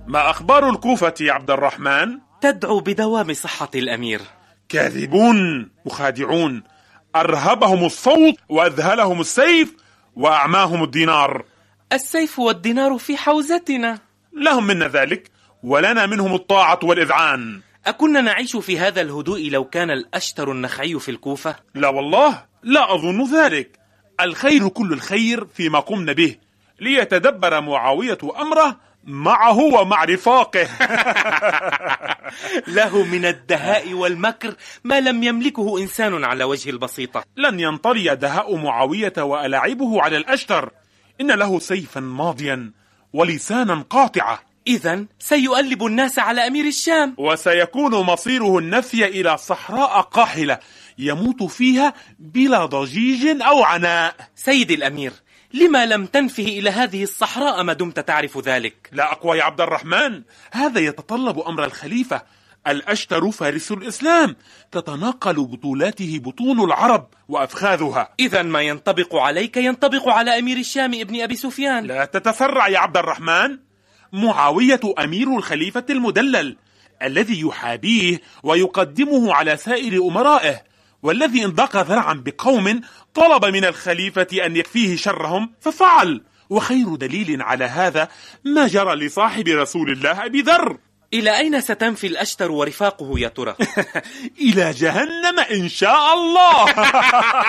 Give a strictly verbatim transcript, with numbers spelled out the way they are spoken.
ما أخبار الكوفة يا عبد الرحمن؟ تدعو بدوام صحة الأمير. كاذبون مخادعون، أرهبهم الصوت وأذهلهم السيف وأعماهم الدينار. السيف والدينار في حوزتنا. لهم منا ذلك ولنا منهم الطاعة والإذعان. أكنا نعيش في هذا الهدوء لو كان الأشتر النخعي في الكوفة؟ لا والله، لا أظن ذلك. الخير كل الخير فيما قمنا به، ليتدبر معاوية أمره معه ومع رفاقه. له من الدهاء والمكر ما لم يملكه إنسان على وجه البسيطة. لن ينطلي دهاء معاوية وألاعبه على الأشتر، إن له سيفا ماضيا ولسانا قاطعة. إذن سيؤلب الناس على أمير الشام، وسيكون مصيره النفي إلى صحراء قاحلة يموت فيها بلا ضجيج أو عناء. سيدي الأمير، لما لم تنفه إلى هذه الصحراء ما دمت تعرف ذلك؟ لا أقوى يا عبد الرحمن، هذا يتطلب أمر الخليفة. الأشتر فارس الإسلام، تتناقل بطولاته بطون العرب وأفخاذها. إذن ما ينطبق عليك ينطبق على أمير الشام ابن أبي سفيان. لا تتسرع يا عبد الرحمن. معاوية أمير الخليفة المدلل، الذي يحابيه ويقدمه على سائر أمرائه، والذي إن ضاق ذرعا بقوم طلب من الخليفة أن يكفيه شرهم ففعل. وخير دليل على هذا ما جرى لصاحب رسول الله أبي ذر. إلى أين ستنفي الأشتر ورفاقه يا ترى؟ إلى جهنم إن شاء الله.